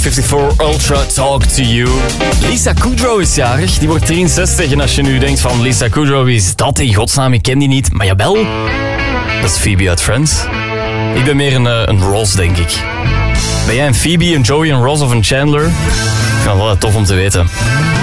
54 Ultra Talk to You. Lisa Kudrow is jarig, die wordt 63. En als je nu denkt van Lisa Kudrow, wie is dat in godsnaam? Ik ken die niet. Maar jawel, dat is Phoebe uit Friends. Ik ben meer een Ross, denk ik. Ben jij een Phoebe, een Joey, een Ross of een Chandler? Ik vind het wel tof om te weten.